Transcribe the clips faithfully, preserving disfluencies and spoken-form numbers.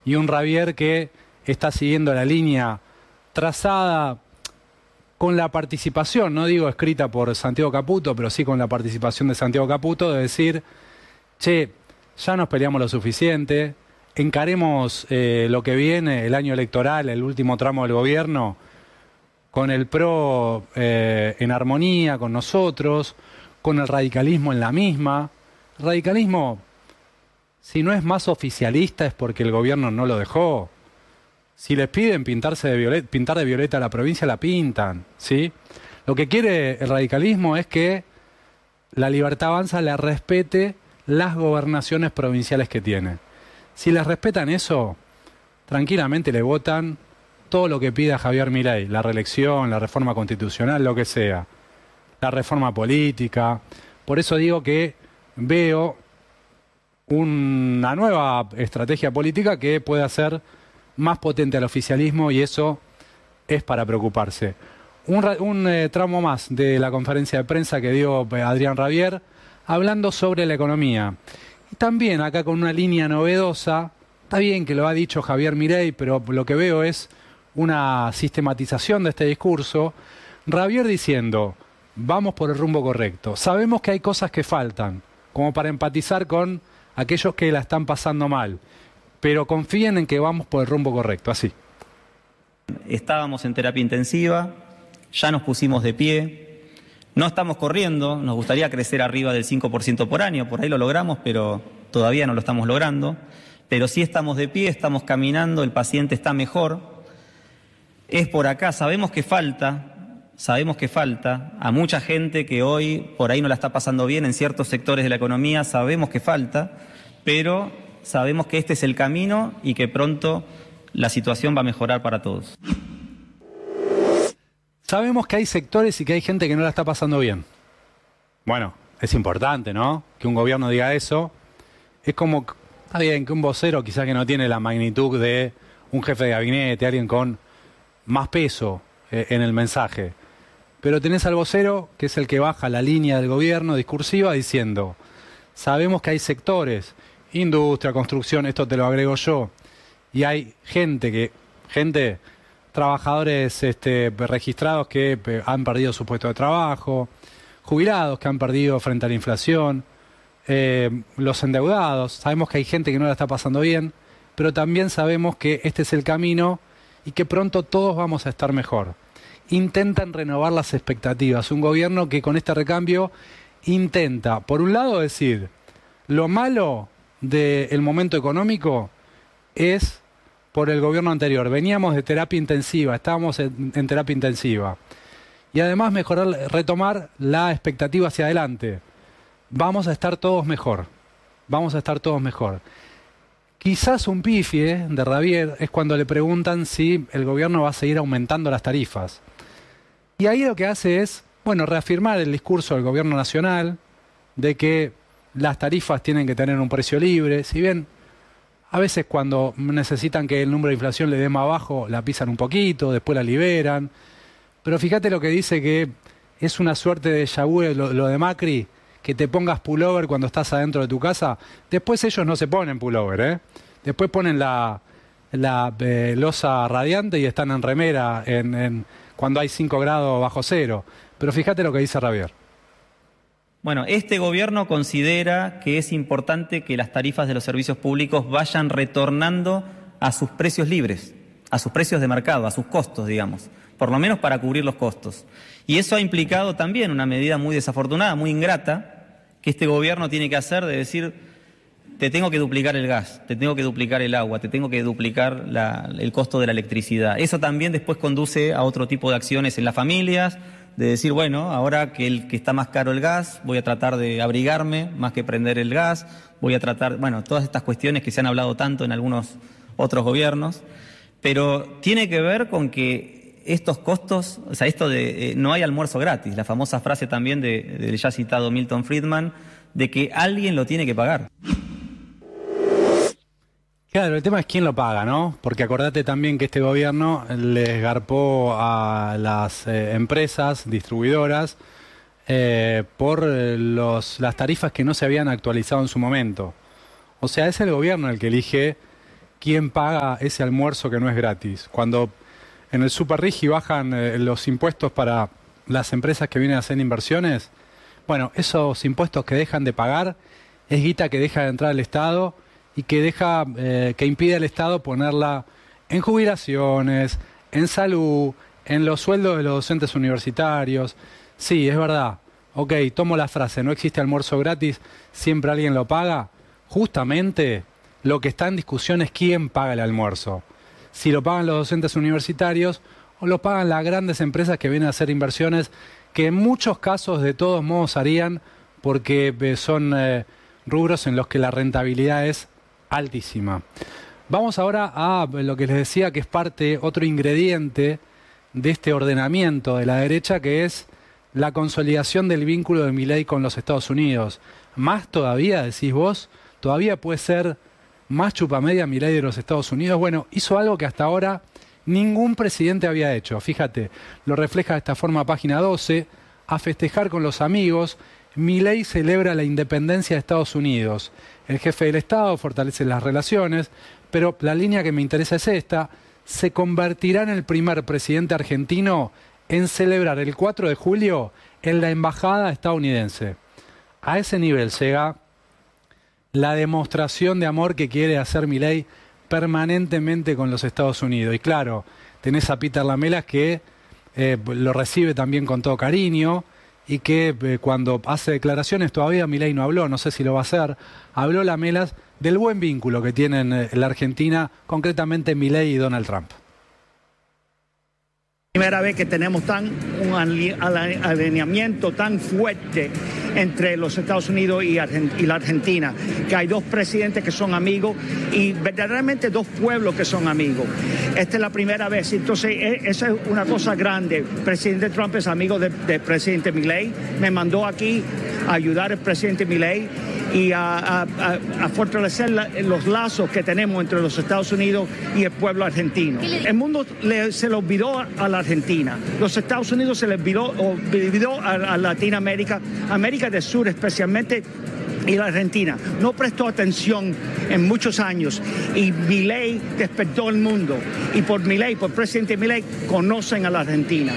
y un Javier que está siguiendo la línea trazada con la participación, no digo escrita por Santiago Caputo, pero sí con la participación de Santiago Caputo, de decir, che, ya nos peleamos lo suficiente, encaremos eh, lo que viene, el año electoral, el último tramo del gobierno, con el P R O eh, en armonía con nosotros, con el radicalismo en la misma. El radicalismo, si no es más oficialista, es porque el gobierno no lo dejó. Si les piden pintarse de violeta, pintar de violeta la provincia, la pintan, ¿sí? Lo que quiere el radicalismo es que la Libertad Avanza le respete las gobernaciones provinciales que tiene. Si les respetan eso, tranquilamente le votan todo lo que pida Javier Milei, la reelección, la reforma constitucional, lo que sea, la reforma política. Por eso digo que veo una nueva estrategia política que puede hacer más potente al oficialismo, y eso es para preocuparse. Un, un eh, tramo más de la conferencia de prensa que dio Adrián Rabier, hablando sobre la economía. Y también acá con una línea novedosa, está bien que lo ha dicho Javier Milei, pero lo que veo es una sistematización de este discurso. Rabier diciendo, vamos por el rumbo correcto. Sabemos que hay cosas que faltan, como para empatizar con aquellos que la están pasando mal, pero confíen en que vamos por el rumbo correcto, así. Estábamos en terapia intensiva, ya nos pusimos de pie, no estamos corriendo, nos gustaría crecer arriba del cinco por ciento por año, por ahí lo logramos, pero todavía no lo estamos logrando, pero sí estamos de pie, estamos caminando, el paciente está mejor, es por acá, sabemos que falta, sabemos que falta, a mucha gente que hoy por ahí no la está pasando bien en ciertos sectores de la economía, sabemos que falta, pero sabemos que este es el camino y que pronto la situación va a mejorar para todos. Sabemos que hay sectores y que hay gente que no la está pasando bien. Bueno, es importante, ¿no? Que un gobierno diga eso. Es como, está bien, que un vocero quizás que no tiene la magnitud de un jefe de gabinete, alguien con más peso eh, en el mensaje. Pero tenés al vocero, que es el que baja la línea del gobierno discursiva, diciendo, sabemos que hay sectores, industria, construcción, esto te lo agrego yo, y hay gente que, gente, trabajadores este, registrados que han perdido su puesto de trabajo, jubilados que han perdido frente a la inflación, eh, los endeudados. Sabemos que hay gente que no la está pasando bien, pero también sabemos que este es el camino y que pronto todos vamos a estar mejor. Intentan renovar las expectativas. Un gobierno que con este recambio intenta, por un lado, decir, lo malo del momento económico es por el gobierno anterior. Veníamos de terapia intensiva, estábamos en, en terapia intensiva. Y además mejorar, retomar la expectativa hacia adelante. Vamos a estar todos mejor. Vamos a estar todos mejor. Quizás un pifie de Rabier es cuando le preguntan si el gobierno va a seguir aumentando las tarifas. Y ahí lo que hace es, bueno, reafirmar el discurso del gobierno nacional de que las tarifas tienen que tener un precio libre. Si bien a veces cuando necesitan que el número de inflación le dé más bajo, la pisan un poquito, después la liberan. Pero fíjate lo que dice, que es una suerte de déjà vu lo, lo de Macri, que te pongas pullover cuando estás adentro de tu casa. Después ellos no se ponen pullover, ¿eh? Después ponen la, la eh, losa radiante y están en remera en, en, cuando hay cinco grados bajo cero. Pero fíjate lo que dice Rabier. Bueno, este gobierno considera que es importante que las tarifas de los servicios públicos vayan retornando a sus precios libres, a sus precios de mercado, a sus costos, digamos, por lo menos para cubrir los costos. Y eso ha implicado también una medida muy desafortunada, muy ingrata, que este gobierno tiene que hacer, de decir, te tengo que duplicar el gas, te tengo que duplicar el agua, te tengo que duplicar la, el costo de la electricidad. Eso también después conduce a otro tipo de acciones en las familias, de decir, bueno, ahora que, el, que está más caro el gas, voy a tratar de abrigarme más que prender el gas, voy a tratar, bueno, todas estas cuestiones que se han hablado tanto en algunos otros gobiernos, pero tiene que ver con que estos costos, o sea, esto de eh, no hay almuerzo gratis, la famosa frase también de, del ya citado Milton Friedman, de que alguien lo tiene que pagar. Claro, el tema es quién lo paga, ¿no? Porque acordate también que este gobierno les garpó a las eh, empresas distribuidoras eh, por los, las tarifas que no se habían actualizado en su momento. O sea, es el gobierno el que elige quién paga ese almuerzo que no es gratis. Cuando en el Superrigi bajan eh, los impuestos para las empresas que vienen a hacer inversiones, bueno, esos impuestos que dejan de pagar es guita que deja de entrar al Estado y que deja, eh, que impide al Estado ponerla en jubilaciones, en salud, en los sueldos de los docentes universitarios. Sí, es verdad. Ok, tomo la frase, no existe almuerzo gratis, siempre alguien lo paga. Justamente lo que está en discusión es quién paga el almuerzo. Si lo pagan los docentes universitarios o lo pagan las grandes empresas que vienen a hacer inversiones que en muchos casos de todos modos harían porque eh, son eh, rubros en los que la rentabilidad es altísima. Vamos ahora a lo que les decía que es parte, otro ingrediente de este ordenamiento de la derecha, que es la consolidación del vínculo de Milei con los Estados Unidos. Más todavía, decís vos, todavía puede ser más chupamedia Milei de los Estados Unidos. Bueno, hizo algo que hasta ahora ningún presidente había hecho. Fíjate, lo refleja de esta forma página doce, a festejar con los amigos. Milei celebra la independencia de Estados Unidos. El jefe del Estado fortalece las relaciones, pero la línea que me interesa es esta. Se convertirá en el primer presidente argentino en celebrar el cuatro de julio en la embajada estadounidense. A ese nivel llega la demostración de amor que quiere hacer Milei permanentemente con los Estados Unidos. Y claro, tenés a Peter Lamelas que eh, lo recibe también con todo cariño y que eh, cuando hace declaraciones, todavía Milei no habló, no sé si lo va a hacer, habló Lamelas del buen vínculo que tienen eh, la Argentina, concretamente Milei y Donald Trump. Primera vez que tenemos tan un alineamiento tan fuerte entre los Estados Unidos y, y la Argentina, que hay dos presidentes que son amigos y verdaderamente dos pueblos que son amigos. Esta es la primera vez, entonces esa es una cosa grande. El presidente Trump es amigo del de presidente Milei, me mandó aquí a ayudar al presidente Milei y a, a, a fortalecer la, los lazos que tenemos entre los Estados Unidos y el pueblo argentino. El mundo le, se le olvidó a la Argentina, los Estados Unidos se le olvidó, olvidó a, a Latinoamérica, América del Sur especialmente, y la Argentina no prestó atención en muchos años y Milei despertó el mundo y por Milei, por presidente Milei, conocen a la Argentina.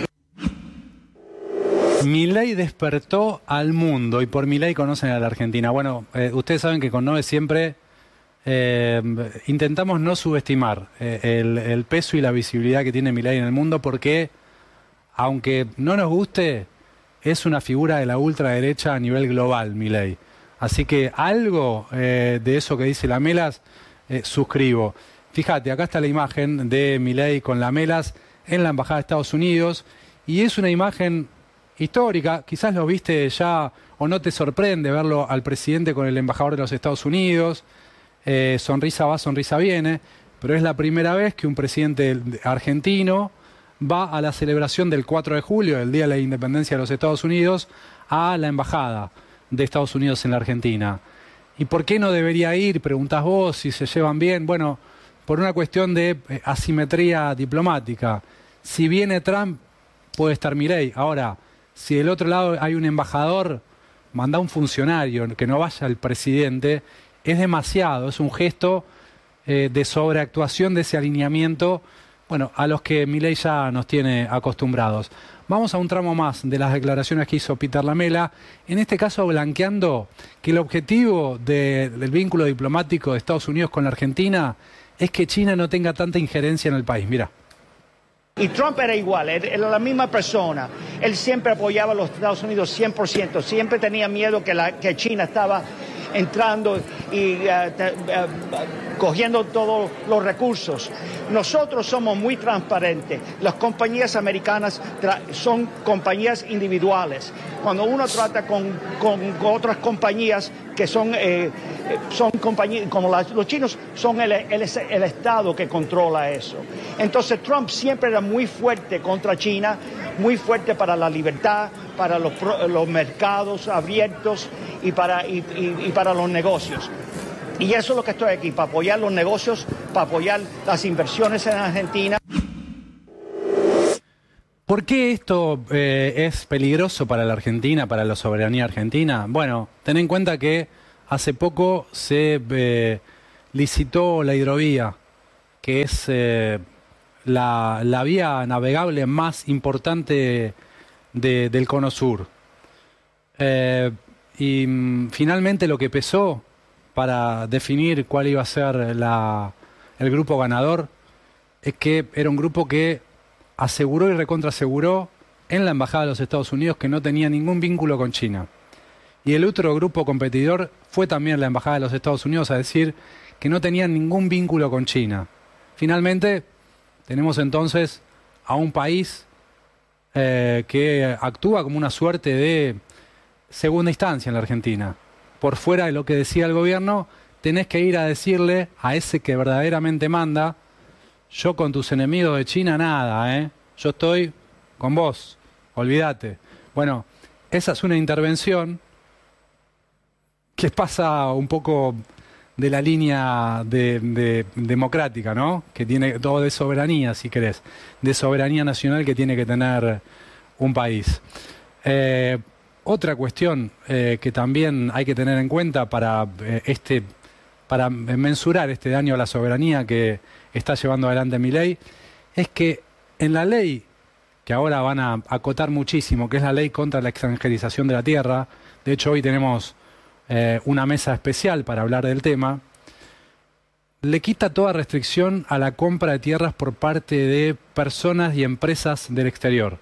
Milei despertó al mundo y por Milei conocen a la Argentina. Bueno, eh, ustedes saben que con Nove siempre eh, intentamos no subestimar eh, el, el peso y la visibilidad que tiene Milei en el mundo porque, aunque no nos guste, es una figura de la ultraderecha a nivel global, Milei. Así que algo eh, de eso que dice Lamelas, eh, suscribo. Fíjate, acá está la imagen de Milei con Lamelas en la Embajada de Estados Unidos y es una imagen histórica, quizás lo viste ya o no te sorprende verlo al presidente con el embajador de los Estados Unidos, eh, sonrisa va, sonrisa viene, pero es la primera vez que un presidente argentino va a la celebración del cuatro de julio, el Día de la Independencia de los Estados Unidos, a la embajada de Estados Unidos en la Argentina. ¿Y por qué no debería ir? Preguntás vos, si se llevan bien. Bueno, por una cuestión de eh, asimetría diplomática. Si viene Trump, puede estar Milei. Ahora, si del otro lado hay un embajador, manda un funcionario, que no vaya el presidente, es demasiado, es un gesto eh, de sobreactuación de ese alineamiento, bueno, a los que Milei ya nos tiene acostumbrados. Vamos a un tramo más de las declaraciones que hizo Peter Lamela, en este caso blanqueando que el objetivo de, del vínculo diplomático de Estados Unidos con la Argentina es que China no tenga tanta injerencia en el país. Mira. Y Trump era igual, era la misma persona. Él siempre apoyaba a los Estados Unidos cien por ciento, siempre tenía miedo que, la, que China estaba entrando y uh, te, uh, cogiendo todos los recursos. Nosotros somos muy transparentes. Las compañías americanas son compañías individuales. Cuando uno trata con, con, con otras compañías que son, eh, son compañías, como las, los chinos, son el, el, el Estado que controla eso. Entonces Trump siempre era muy fuerte contra China, muy fuerte para la libertad, para los, los mercados abiertos y para, y, y, y para los negocios. Y eso es lo que estoy aquí, para apoyar los negocios, para apoyar las inversiones en Argentina. ¿Por qué esto eh, es peligroso para la Argentina, para la soberanía argentina? Bueno, ten en cuenta que hace poco se eh, licitó la hidrovía que es eh, la, la vía navegable más importante de, del Cono Sur. Eh, y mm, finalmente lo que pesó para definir cuál iba a ser la, el grupo ganador es que era un grupo que aseguró y recontraaseguró en la Embajada de los Estados Unidos que no tenía ningún vínculo con China. Y el otro grupo competidor fue también la Embajada de los Estados Unidos a decir que no tenían ningún vínculo con China. Finalmente, tenemos entonces a un país eh, que actúa como una suerte de segunda instancia en la Argentina. Por fuera de lo que decía el gobierno, tenés que ir a decirle a ese que verdaderamente manda: yo con tus enemigos de China nada, ¿eh? Yo estoy con vos, olvídate. Bueno, esa es una intervención que pasa un poco de la línea de, de, democrática, ¿no? Que tiene todo de soberanía, si querés, de soberanía nacional que tiene que tener un país. Eh, otra cuestión eh, que también hay que tener en cuenta para, eh, este, para mensurar este daño a la soberanía que está llevando adelante Milei es que en la ley, que ahora van a acotar muchísimo, que es la ley contra la extranjerización de la tierra, de hecho hoy tenemos eh, una mesa especial para hablar del tema, le quita toda restricción a la compra de tierras por parte de personas y empresas del exterior.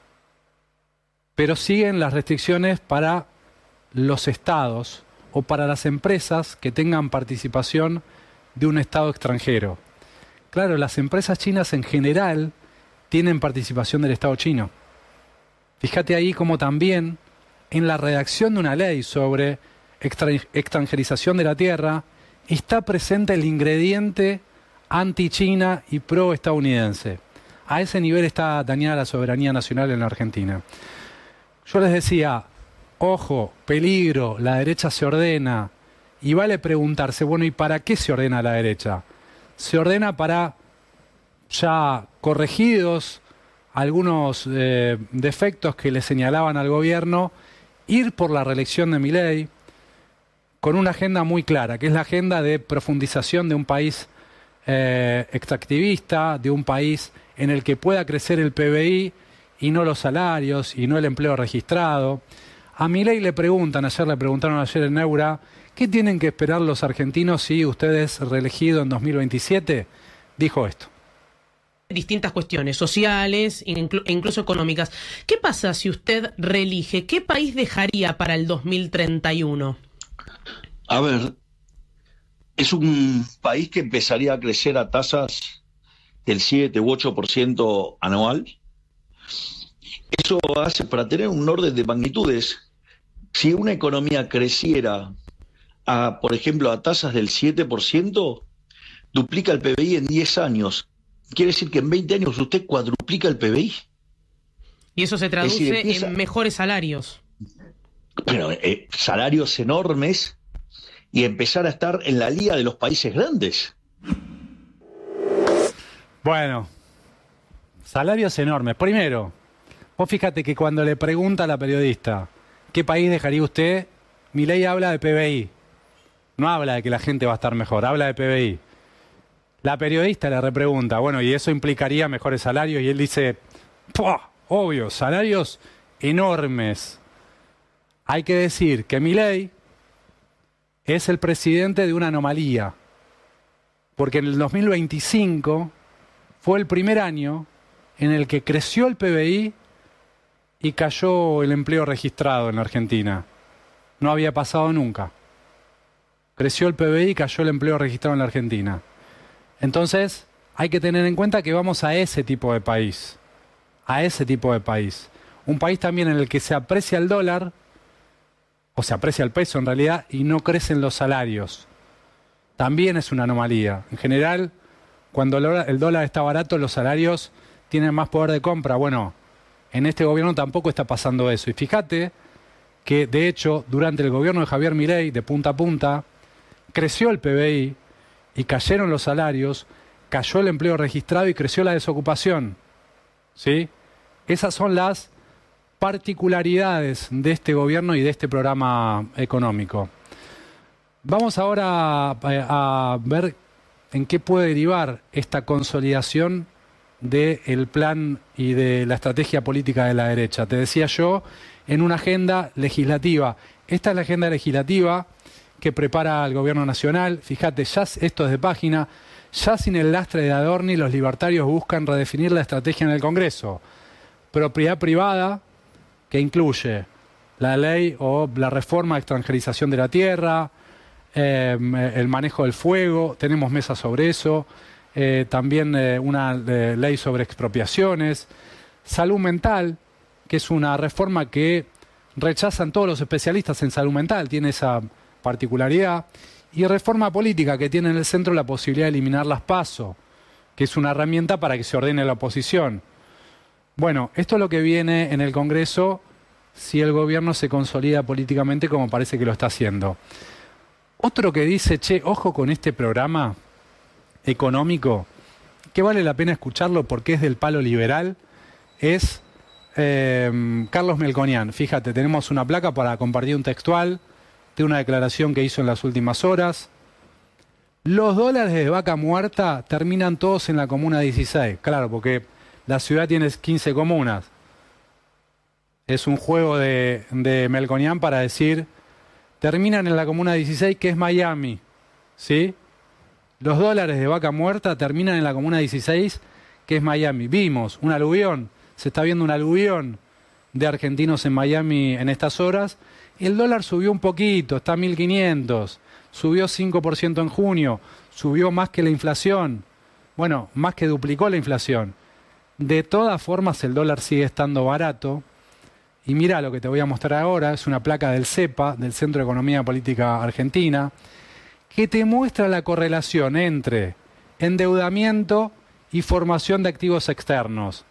Pero siguen las restricciones para los estados o para las empresas que tengan participación de un estado extranjero. Claro, las empresas chinas en general tienen participación del Estado chino. Fíjate ahí cómo también en la redacción de una ley sobre extranjerización de la tierra está presente el ingrediente anti-China y pro-estadounidense. A ese nivel está dañada la soberanía nacional en la Argentina. Yo les decía, ojo, peligro, la derecha se ordena, y vale preguntarse, bueno, ¿y para qué se ordena la derecha? Se ordena para, ya corregidos algunos eh, defectos que le señalaban al gobierno, ir por la reelección de Milei con una agenda muy clara, que es la agenda de profundización de un país eh, extractivista, de un país en el que pueda crecer el P B I y no los salarios y no el empleo registrado. A Milei le preguntan, ayer le preguntaron ayer en Neura, ¿qué tienen que esperar los argentinos si usted es reelegido en dos mil veintisiete? Dijo esto. Distintas cuestiones sociales e incluso económicas. ¿Qué pasa si usted reelige? ¿Qué país dejaría para el dos mil treinta y uno? A ver, es un país que empezaría a crecer a tasas del siete u ocho por ciento anual. Eso hace, para tener un orden de magnitudes, si una economía creciera a, por ejemplo, a tasas del siete por ciento, duplica el P B I en diez años. Quiere decir que en veinte años usted cuadruplica el P B I. Y eso se traduce es decir, empieza... en mejores salarios. Bueno, eh, salarios enormes y empezar a estar en la liga de los países grandes. Bueno, salarios enormes. Primero, vos fíjate que cuando le pregunta a la periodista ¿qué país dejaría usted? Milei habla de P B I. No habla de que la gente va a estar mejor, habla de P B I. La periodista le repregunta, bueno, ¿y eso implicaría mejores salarios? Y él dice, ¡pua! Obvio, salarios enormes. Hay que decir que Milei es el presidente de una anomalía, porque en el dos mil veinticinco fue el primer año en el que creció el P B I y cayó el empleo registrado en la Argentina. No había pasado nunca. Creció el P B I y cayó el empleo registrado en la Argentina. Entonces, hay que tener en cuenta que vamos a ese tipo de país. A ese tipo de país. Un país también en el que se aprecia el dólar, o se aprecia el peso en realidad, y no crecen los salarios. También es una anomalía. En general, cuando el dólar está barato, los salarios tienen más poder de compra. Bueno, en este gobierno tampoco está pasando eso. Y fíjate que, de hecho, durante el gobierno de Javier Milei, de punta a punta, creció el P B I y cayeron los salarios, cayó el empleo registrado y creció la desocupación. ¿Sí? Esas son las particularidades de este gobierno y de este programa económico. Vamos ahora a, a ver en qué puede derivar esta consolidación del plan y de la estrategia política de la derecha. Te decía yo, en una agenda legislativa. Esta es la agenda legislativa que prepara el Gobierno Nacional. Fíjate, ya esto es de página, ya sin el lastre de Adorni, los libertarios buscan redefinir la estrategia en el Congreso. Propiedad privada, que incluye la ley o la reforma de extranjerización de la tierra, eh, el manejo del fuego, tenemos mesas sobre eso, eh, también eh, una eh, ley sobre expropiaciones, salud mental, que es una reforma que rechazan todos los especialistas en salud mental, tiene esa particularidad, y reforma política, que tiene en el centro la posibilidad de eliminar las PASO, que es una herramienta para que se ordene la oposición. Bueno, esto es lo que viene en el Congreso si el gobierno se consolida políticamente como parece que lo está haciendo. Otro que dice, che, ojo con este programa económico, que vale la pena escucharlo porque es del palo liberal, es eh, Carlos Melconian. Fíjate, tenemos una placa para compartir un textual de una declaración que hizo en las últimas horas. Los dólares de vaca muerta terminan todos en la comuna dieciséis. Claro, porque la ciudad tiene quince comunas. Es un juego de, de Melconian para decir, terminan en la comuna dieciséis, que es Miami, ¿sí? Los dólares de vaca muerta terminan en la comuna dieciséis, que es Miami. Vimos un aluvión, se está viendo un aluvión de argentinos en Miami en estas horas. El dólar subió un poquito, está a mil quinientos, subió cinco por ciento en junio, subió más que la inflación. Bueno, más que duplicó la inflación. De todas formas, el dólar sigue estando barato. Y mira lo que te voy a mostrar ahora, es una placa del CEPA, del Centro de Economía Política Argentina, que te muestra la correlación entre endeudamiento y formación de activos externos.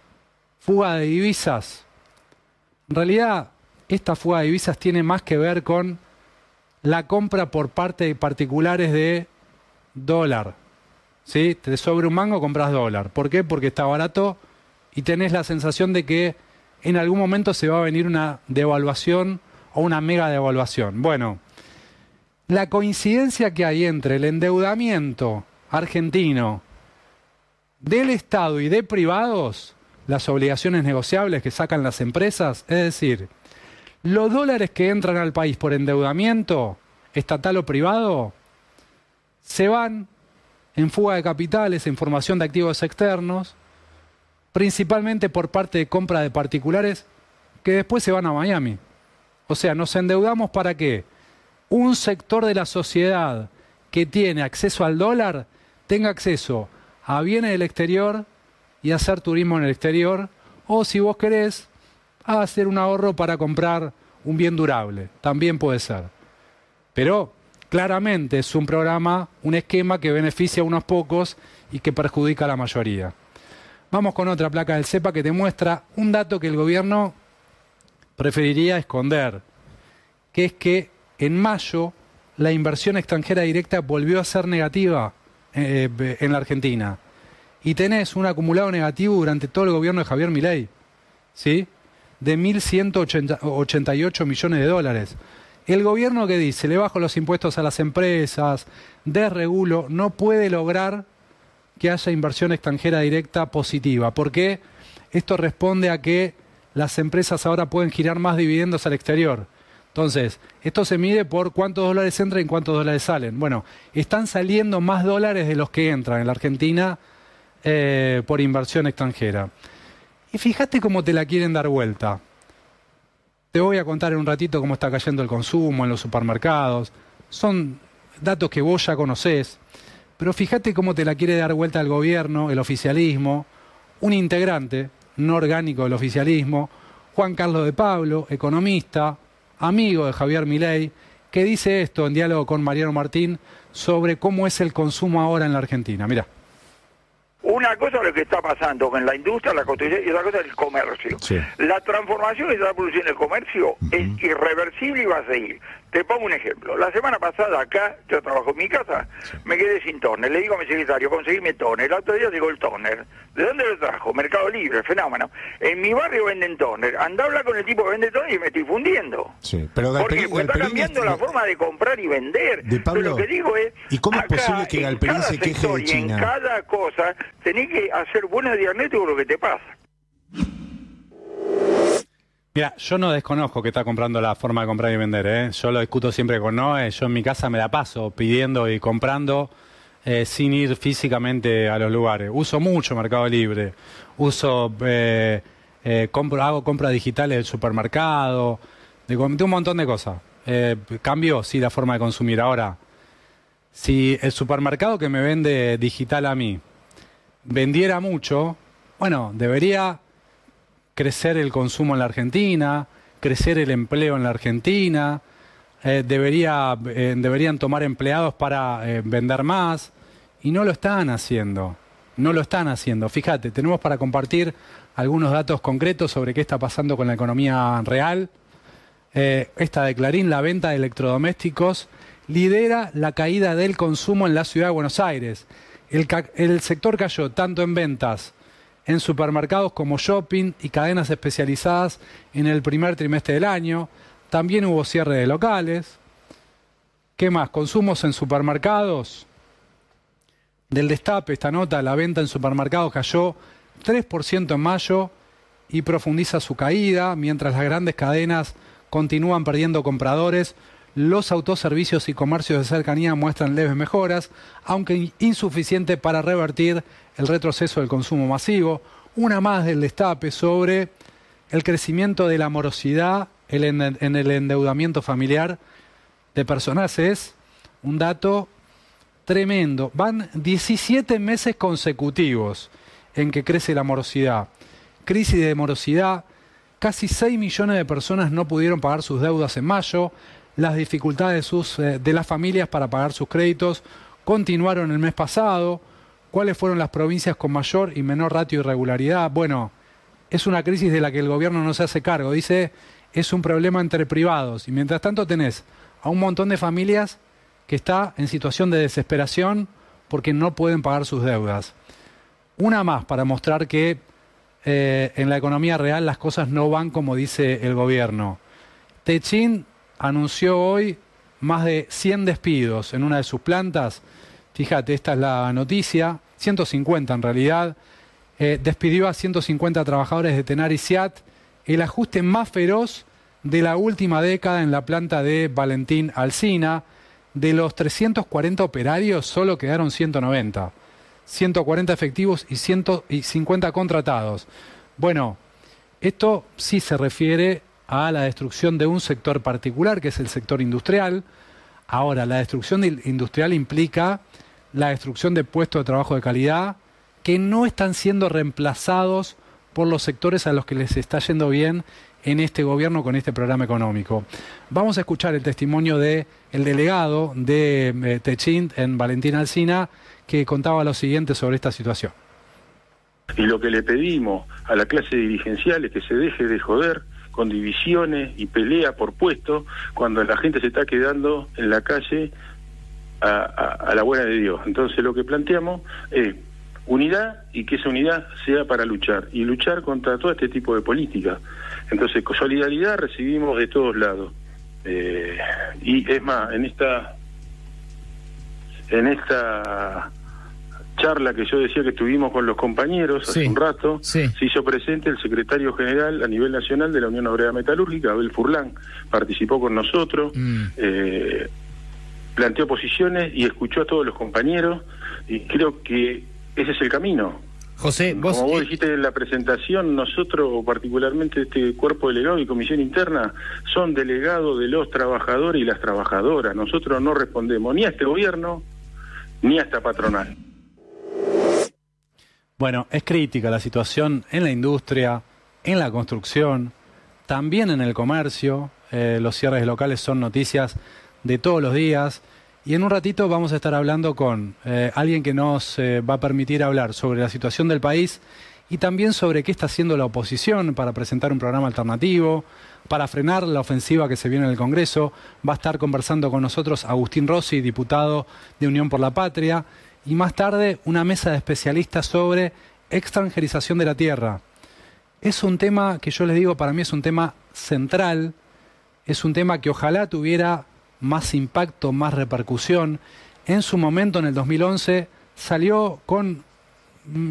Fuga de divisas. En realidad, esta fuga de divisas tiene más que ver con la compra por parte de particulares de dólar. ¿Sí? Te sobra un mango, compras dólar. ¿Por qué? Porque está barato y tenés la sensación de que en algún momento se va a venir una devaluación o una mega devaluación. Bueno, la coincidencia que hay entre el endeudamiento argentino del Estado y de privados, las obligaciones negociables que sacan las empresas, es decir, los dólares que entran al país por endeudamiento, estatal o privado, se van en fuga de capitales, en formación de activos externos, principalmente por parte de compra de particulares que después se van a Miami. O sea, nos endeudamos para que un sector de la sociedad que tiene acceso al dólar tenga acceso a bienes del exterior y a hacer turismo en el exterior, o si vos querés, a hacer un ahorro para comprar un bien durable. También puede ser. Pero claramente es un programa, un esquema que beneficia a unos pocos y que perjudica a la mayoría. Vamos con otra placa del CEPA que te muestra un dato que el gobierno preferiría esconder, que es que en mayo la inversión extranjera directa volvió a ser negativa eh, en la Argentina. Y tenés un acumulado negativo durante todo el gobierno de Javier Milei, ¿sí? De mil ciento ochenta y ocho millones de dólares. El gobierno que dice, le bajo los impuestos a las empresas, desregulo, no puede lograr que haya inversión extranjera directa positiva. ¿Por qué? Esto responde a que las empresas ahora pueden girar más dividendos al exterior. Entonces, esto se mide por cuántos dólares entran y cuántos dólares salen. Bueno, están saliendo más dólares de los que entran en la Argentina eh, por inversión extranjera. Y fíjate cómo te la quieren dar vuelta. Te voy a contar en un ratito cómo está cayendo el consumo en los supermercados. Son datos que vos ya conocés. Pero fíjate cómo te la quiere dar vuelta el gobierno, el oficialismo, un integrante no orgánico del oficialismo, Juan Carlos de Pablo, economista, amigo de Javier Milei, que dice esto en diálogo con Mariano Martín sobre cómo es el consumo ahora en la Argentina. Mirá. Una cosa es lo que está pasando con la industria, la construcción, y otra cosa es el comercio. Sí. La transformación que se está produciendo en el comercio uh-huh. es irreversible y va a seguir. Te pongo un ejemplo. La semana pasada acá, yo trabajo en mi casa, sí. me quedé sin tóner. Le digo a mi secretario, conseguime tóner. El otro día llegó el tóner. ¿De dónde lo trajo? Mercado Libre, fenómeno. En mi barrio venden tóner. Anda a hablar con el tipo que vende tóner y me estoy fundiendo. Sí, pero ¿por qué? Porque está cambiando la forma de comprar y vender. De Pablo, pero lo que digo es, ¿y cómo es posible que Galperín se queje de China? En cada cosa tenés que hacer buena diagnóstico de lo que te pasa. Mira, yo no desconozco que está comprando la forma de comprar y vender, ¿eh? Yo lo discuto siempre con Noé, yo en mi casa me la paso pidiendo y comprando eh, sin ir físicamente a los lugares. Uso mucho Mercado Libre, uso, eh, eh, compro, hago compras digitales del supermercado, de, de un montón de cosas. Eh, cambió, sí, la forma de consumir. Ahora, si el supermercado que me vende digital a mí vendiera mucho, bueno, debería crecer el consumo en la Argentina, crecer el empleo en la Argentina, eh, debería, eh, deberían tomar empleados para eh, vender más, y no lo están haciendo, no lo están haciendo. Fíjate, tenemos para compartir algunos datos concretos sobre qué está pasando con la economía real. Eh, esta de Clarín, la venta de electrodomésticos lidera la caída del consumo en la ciudad de Buenos Aires. El, el sector cayó tanto en ventas en supermercados como shopping y cadenas especializadas en el primer trimestre del año. También hubo cierre de locales. ¿Qué más? Consumos en supermercados. Del Destape, esta nota, la venta en supermercados cayó tres por ciento en mayo y profundiza su caída, mientras las grandes cadenas continúan perdiendo compradores. Los autoservicios y comercios de cercanía muestran leves mejoras, aunque insuficiente para revertir el retroceso del consumo masivo. Una más del Destape sobre el crecimiento de la morosidad en el endeudamiento familiar de personas. Es un dato tremendo. Van diecisiete meses consecutivos en que crece la morosidad. Crisis de morosidad. Casi seis millones de personas no pudieron pagar sus deudas en mayo. Las dificultades de, sus, eh, de las familias para pagar sus créditos continuaron el mes pasado. ¿Cuáles fueron las provincias con mayor y menor ratio de irregularidad? Bueno, es una crisis de la que el gobierno no se hace cargo. Dice, es un problema entre privados. Y mientras tanto tenés a un montón de familias que está en situación de desesperación porque no pueden pagar sus deudas. Una más para mostrar que eh, en la economía real las cosas no van como dice el gobierno. Techin anunció hoy más de cien despidos en una de sus plantas. Fíjate, esta es la noticia, ciento cincuenta en realidad. Eh, despidió a ciento cincuenta trabajadores de Tenar y Siat, el ajuste más feroz de la última década en la planta de Valentín Alsina. De los trescientos cuarenta operarios solo quedaron ciento noventa. ciento cuarenta efectivos y ciento cincuenta contratados. Bueno, esto sí se refiere a la destrucción de un sector particular, que es el sector industrial. Ahora, la destrucción industrial implica la destrucción de puestos de trabajo de calidad que no están siendo reemplazados por los sectores a los que les está yendo bien en este gobierno con este programa económico. Vamos a escuchar el testimonio del delegado de eh, Techint en Valentín Alsina, que contaba lo siguiente sobre esta situación. Y lo que le pedimos a la clase dirigencial es que se deje de joder con divisiones y pelea por puesto cuando la gente se está quedando en la calle a, a, a la buena de Dios. Entonces lo que planteamos es unidad y que esa unidad sea para luchar y luchar contra todo este tipo de políticas. Entonces con solidaridad recibimos de todos lados. Eh, y es más, en esta en esta charla que yo decía que tuvimos con los compañeros hace sí, un rato, sí. se hizo presente el secretario general a nivel nacional de la Unión Obrera Metalúrgica, Abel Furlán, participó con nosotros, mm. eh, planteó posiciones y escuchó a todos los compañeros, y creo que ese es el camino. José, vos... Como vos dijiste en la presentación, nosotros, particularmente este cuerpo delegado y comisión interna, son delegados de los trabajadores y las trabajadoras. Nosotros no respondemos ni a este gobierno, ni a esta patronal. Bueno, es crítica la situación en la industria, en la construcción, también en el comercio. Eh, los cierres locales son noticias de todos los días. Y en un ratito vamos a estar hablando con eh, alguien que nos eh, va a permitir hablar sobre la situación del país y también sobre qué está haciendo la oposición para presentar un programa alternativo, para frenar la ofensiva que se viene en el Congreso. Va a estar conversando con nosotros Agustín Rossi, diputado de Unión por la Patria, y más tarde una mesa de especialistas sobre extranjerización de la tierra. Es un tema que yo les digo, para mí es un tema central, es un tema que ojalá tuviera más impacto, más repercusión. En su momento, en el dos mil once, salió con